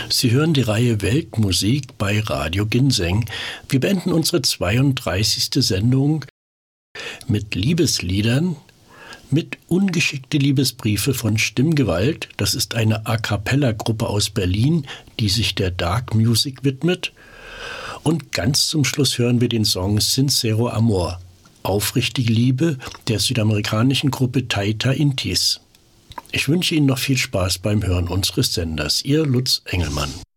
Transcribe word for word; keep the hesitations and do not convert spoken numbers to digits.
Sie hören die Reihe Weltmusik bei Radio Ginseng. Wir beenden unsere zweiunddreißigste Sendung mit Liebesliedern, mit ungeschickte Liebesbriefe von Stimmgewalt. Das ist eine A-cappella-Gruppe aus Berlin, die sich der Dark Music widmet. Und ganz zum Schluss hören wir den Song Sincero Amor, aufrichtige Liebe der südamerikanischen Gruppe Tayta Intis. Ich wünsche Ihnen noch viel Spaß beim Hören unseres Senders. Ihr Lutz Engelmann.